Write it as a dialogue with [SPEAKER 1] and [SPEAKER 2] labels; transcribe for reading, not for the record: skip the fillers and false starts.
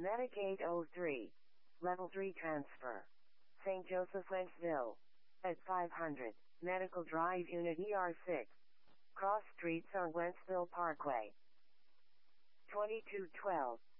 [SPEAKER 1] Medicaid 03. Level 3 transfer. St. Joseph, Wentzville. At 500. Medical Drive Unit ER6. Cross Streets on Wentzville Parkway. 2212.